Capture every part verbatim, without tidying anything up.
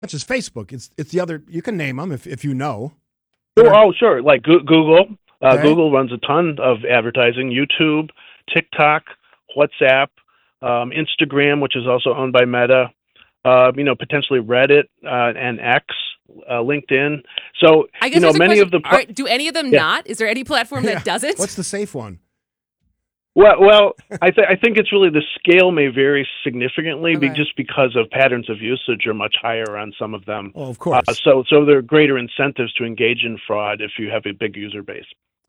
Not just Facebook. It's it's the other. You can name them if, if you know. Sure, oh, sure. Like Go- Google. Uh, Okay. Google runs a ton of advertising. YouTube, TikTok, WhatsApp, um, Instagram, which is also owned by Meta. Uh, you know, potentially Reddit uh, and X, uh, LinkedIn. So, I guess you know, there's a many question. of the. All right, do any of them Yeah. not? Is there any platform Yeah. that doesn't? What's the safe one? Well, well, I, th- I think it's really the scale may vary significantly, be- Okay. just because of patterns of usage are much higher on some of them. Oh, of course. Uh, so, so there are greater incentives to engage in fraud if you have a big user base.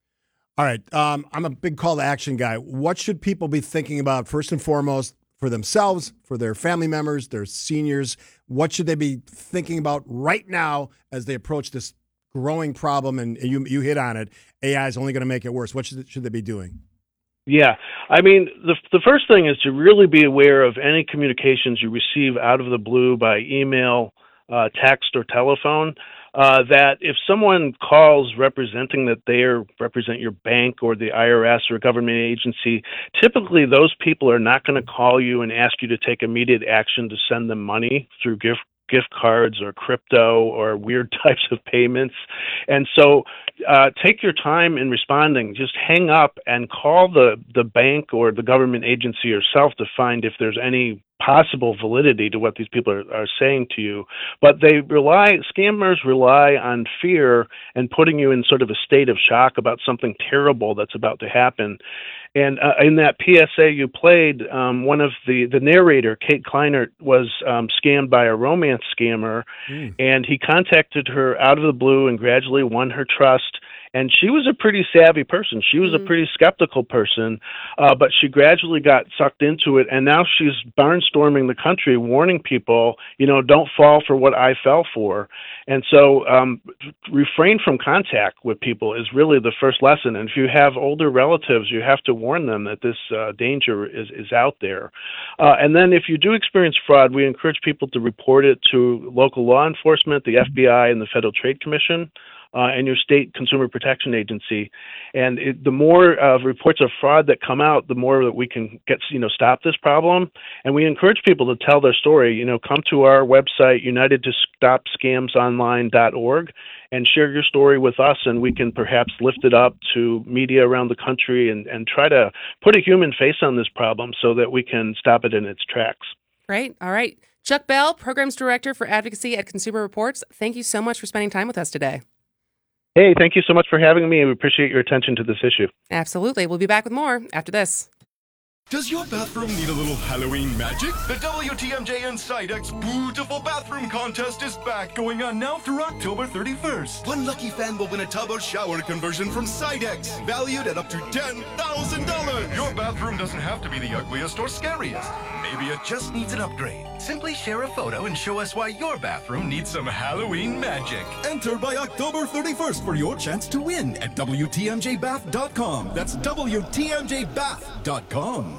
All right. Um, I'm a big call to action guy. What should people be thinking about first and foremost for themselves, for their family members, their seniors? What should they be thinking about right now as they approach this growing problem? And you you hit on it. A I is only going to make it worse. What should, should they be doing? Yeah, I mean, the the first thing is to really be aware of any communications you receive out of the blue by email, uh, text, or telephone. Uh, that if someone calls representing that they are, represent your bank or the I R S or a government agency, typically those people are not going to call you and ask you to take immediate action to send them money through gift gift cards or crypto or weird types of payments. And so uh, take your time in responding. Just hang up and call the, the bank or the government agency yourself to find if there's any possible validity to what these people are, are saying to you. But they rely, scammers rely on fear and putting you in sort of a state of shock about something terrible that's about to happen. And uh, in that P S A you played, um, one of the, the narrator, Kate Kleinert, was um, scammed by a romance scammer, mm. and he contacted her out of the blue and gradually won her trust. And she was a pretty savvy person. She was mm-hmm. a pretty skeptical person, uh, but she gradually got sucked into it. And now she's barnstorming the country, warning people, you know, don't fall for what I fell for. And so um, refrain from contact with people is really the first lesson. And if you have older relatives, you have to warn them that this uh, danger is, is out there. Uh, and then if you do experience fraud, we encourage people to report it to local law enforcement, the F B I, and the Federal Trade Commission. Uh, and your state consumer protection agency, and it, the more uh, reports of fraud that come out, the more that we can get, you know, stop this problem. And we encourage people to tell their story. You know, come to our website, united to stop scams online dot org, and share your story with us, and we can perhaps lift it up to media around the country and, and try to put a human face on this problem so that we can stop it in its tracks. Great. All right. Chuck Bell, Programs Director for Advocacy at Consumer Reports, thank you so much for spending time with us today. Hey, thank you so much for having me, and we appreciate your attention to this issue. Absolutely. We'll be back with more after this. Does your bathroom need a little Halloween magic? The W T M J and Sidex Beautiful Bathroom Contest is back, going on now through October thirty-first. One lucky fan will win a tub or shower conversion from Sidex, valued at up to ten thousand dollars. Your bathroom doesn't have to be the ugliest or scariest. Maybe it just needs an upgrade. Simply share a photo and show us why your bathroom needs some Halloween magic. Enter by October thirty-first for your chance to win at W T M J bath dot com. That's W T M J bath dot com.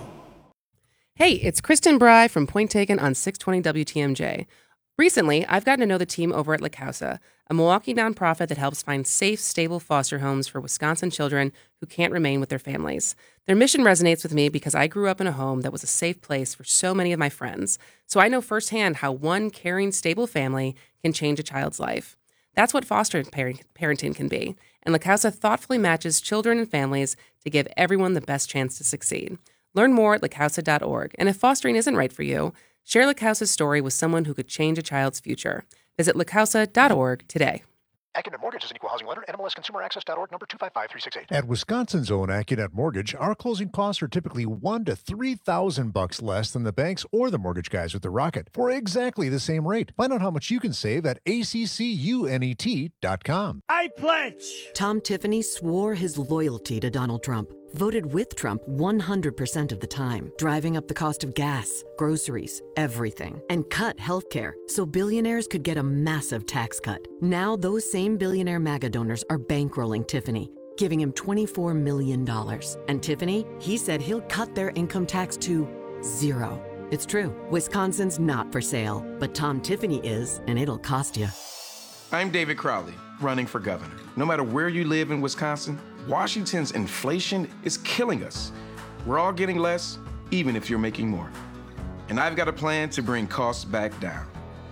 Hey, it's Kristen Bry from Point Taken on six twenty W T M J. Recently, I've gotten to know the team over at La Causa, a Milwaukee nonprofit that helps find safe, stable foster homes for Wisconsin children who can't remain with their families. Their mission resonates with me because I grew up in a home that was a safe place for so many of my friends, so I know firsthand how one caring, stable family can change a child's life. That's what foster parent- parenting can be, and La Causa thoughtfully matches children and families to give everyone the best chance to succeed. Learn more at la causa dot org, and if fostering isn't right for you, share La Causa's story with someone who could change a child's future. Visit la causa dot org today. AccuNet Mortgage is an equal housing lender. N M L S Consumer Access dot org, number two five five three six eight. At Wisconsin's own AccuNet Mortgage, our closing costs are typically one to three thousand bucks less than the banks or the mortgage guys with the Rocket for exactly the same rate. Find out how much you can save at A C C U N E T dot com. I pledge. Tom Tiffany swore his loyalty to Donald Trump. Voted with Trump one hundred percent of the time, driving up the cost of gas, groceries, everything, and cut healthcare so billionaires could get a massive tax cut. Now those same billionaire MAGA donors are bankrolling Tiffany, giving him twenty-four million dollars. And Tiffany, he said he'll cut their income tax to zero. It's true. Wisconsin's not for sale, but Tom Tiffany is, and it'll cost you. I'm David Crowley, running for governor. No matter where you live in Wisconsin, Washington's inflation is killing us. We're all getting less, even if you're making more. And I've got a plan to bring costs back down.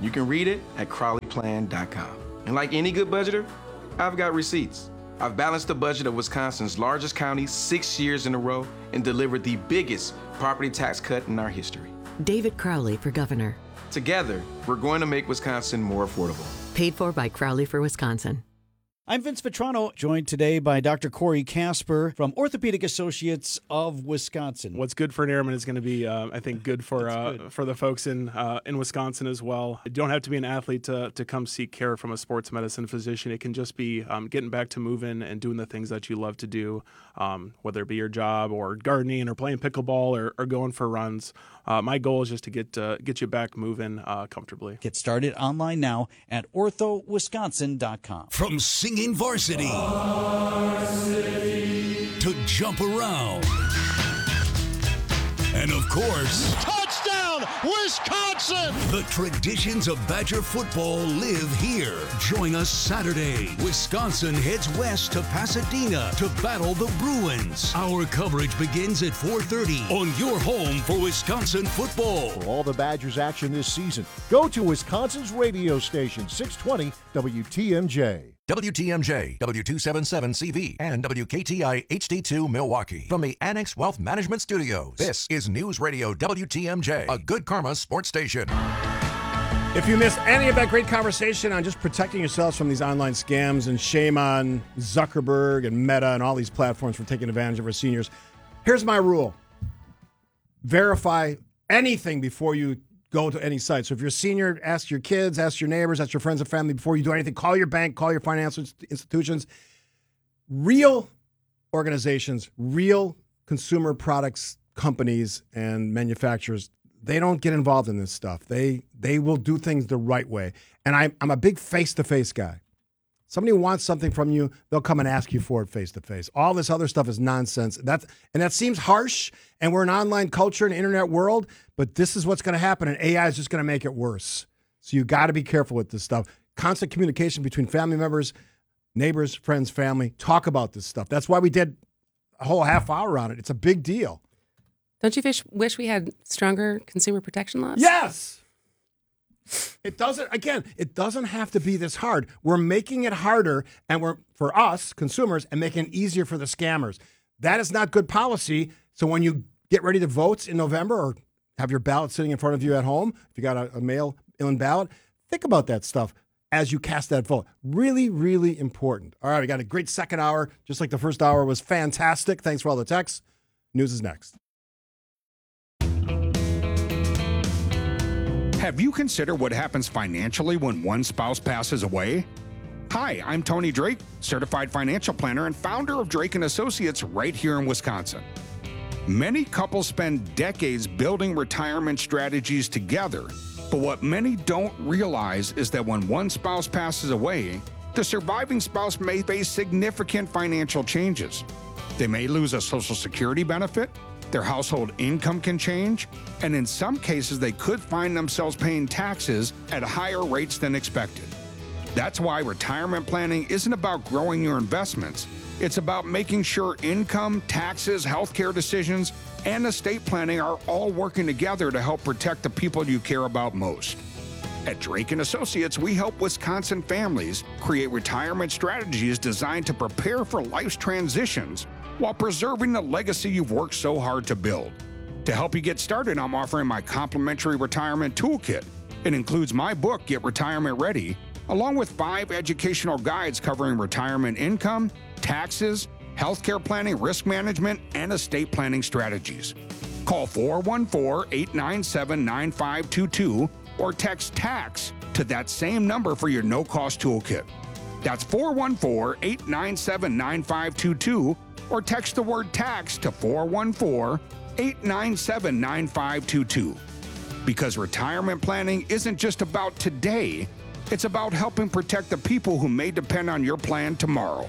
You can read it at Crowley Plan dot com. And like any good budgeter, I've got receipts. I've balanced the budget of Wisconsin's largest county six years in a row and delivered the biggest property tax cut in our history. David Crowley for governor. Together, we're going to make Wisconsin more affordable. Paid for by Crowley for Wisconsin. I'm Vince Vitrano, joined today by Doctor Corey Casper from Orthopedic Associates of Wisconsin. What's good for an airman is going to be, uh, I think, good for uh, good. for the folks in uh, in Wisconsin as well. You don't have to be an athlete to, to come seek care from a sports medicine physician. It can just be um, getting back to moving and doing the things that you love to do, um, whether it be your job or gardening or playing pickleball or, or going for runs. Uh, my goal is just to get uh, get you back moving uh, comfortably. Get started online now at ortho wisconsin dot com. From singing varsity, varsity to jump around, and of course, touchdown, Wisconsin! The traditions of Badger football live here. Join us Saturday. Wisconsin heads west to Pasadena to battle the Bruins. Our coverage begins at four thirty on your home for Wisconsin football. For all the Badgers action this season, go to Wisconsin's radio station, six twenty W T M J. W T M J, W two seventy-seven C V, and W K T I H D two Milwaukee. From the Annex Wealth Management Studios, this is News Radio W T M J, a Good Karma sports station. If you missed any of that great conversation on just protecting yourselves from these online scams, and shame on Zuckerberg and Meta and all these platforms for taking advantage of our seniors, here's my rule. Verify anything before you go to any site. So if you're a senior, ask your kids, ask your neighbors, ask your friends and family before you do anything. Call your bank, call your financial institutions. Real organizations, real consumer products companies and manufacturers, they don't get involved in this stuff. They they will do things the right way. And I, I'm a big face-to-face guy. Somebody wants something from you, they'll come and ask you for it face-to-face. All this other stuff is nonsense. That's, and that seems harsh, and we're an online culture, an internet world, but this is what's going to happen, and A I is just going to make it worse. So you got to be careful with this stuff. Constant communication between family members, neighbors, friends, family. Talk about this stuff. That's why we did a whole half hour on it. It's a big deal. Don't you wish, wish we had stronger consumer protection laws? Yes! It doesn't, again, it doesn't have to be this hard. We're making it harder, and we're, for us, consumers, and making it easier for the scammers. That is not good policy. So when you get ready to vote in November or have your ballot sitting in front of you at home, if you got a, a mail-in ballot, think about that stuff as you cast that vote. Really, really important. All right, we got a great second hour, just like the first hour was fantastic. Thanks for all the texts. News is next. Have you considered what happens financially when one spouse passes away? Hi, I'm Tony Drake, certified financial planner and founder of Drake and Associates right here in Wisconsin. Many couples spend decades building retirement strategies together, but what many don't realize is that when one spouse passes away, the surviving spouse may face significant financial changes. They may lose a Social Security benefit, their household income can change, and in some cases they could find themselves paying taxes at higher rates than expected. That's why retirement planning isn't about growing your investments. It's about making sure income, taxes, healthcare decisions, and estate planning are all working together to help protect the people you care about most. At Drake and Associates, we help Wisconsin families create retirement strategies designed to prepare for life's transitions while preserving the legacy you've worked so hard to build. To help you get started, I'm offering my complimentary retirement toolkit. It includes my book, Get Retirement Ready, along with five educational guides covering retirement income, taxes, healthcare planning, risk management, and estate planning strategies. Call four one four, eight nine seven, nine five two two or text TAX to that same number for your no-cost toolkit. That's four one four, eight nine seven, nine five two two or text the word TAX to four one four, eight nine seven, nine five two two. Because retirement planning isn't just about today, it's about helping protect the people who may depend on your plan tomorrow.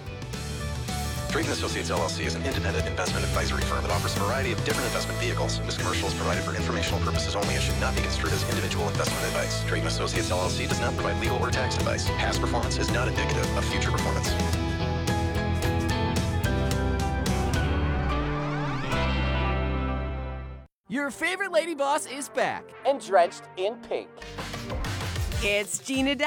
Drake and Associates L L C is an independent investment advisory firm that offers a variety of different investment vehicles. This commercial is provided for informational purposes only and should not be construed as individual investment advice. Drake and Associates L L C does not provide legal or tax advice. Past performance is not indicative of future performance. Your favorite lady boss is back and drenched in pink. It's Gina